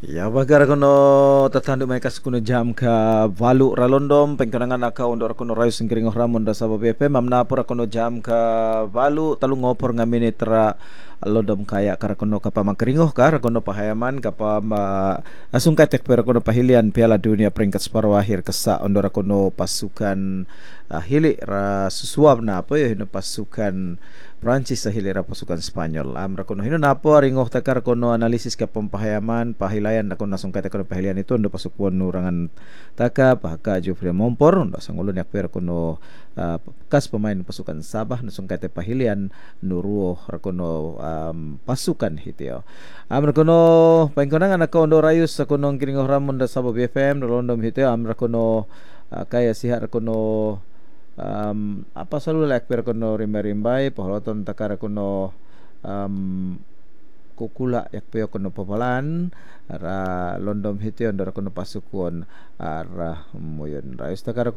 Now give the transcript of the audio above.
Ya bagara kono tatandu mai kas kuno jam ka valu ralondom pengkanangan aka ondor kono rayu singkiring ramon da sabab FM mamna pura kono jam ka valu talu ngopor ngamini tra lodom kaya kara kono kapa mangkeringoh kara kono pahayaman kapa asung katek pera kono pahilian Piala Dunia peringkat separuh akhir kesa ondor kono pasukan hili ra susuab na apa ya pasukan Prancis sahili ra pasukan Spanyol. Amra kono hino napo ringoh takar kono analisis ka pampahayaman pahilayan na kono nasong kata kono pahilian itu ndo pasukuan nurangan taka pahaka Jufri Mompor ndo sangulun yak per kono kas pemain pasukan Sabah nasong kata pahilian nuruo ra kono pasukan hitio. Amra kono pengkonangan ako ndo rayus sa kono kiringoh ramon da Sabah BFM rolondom hitio amra kono kaya sihar kono apa selalu lekper kono rimba-rimbai pohloton takara kono kukula yak peo kono popolan ra londom hiti ondor kono pasukuan ara moyon ra takara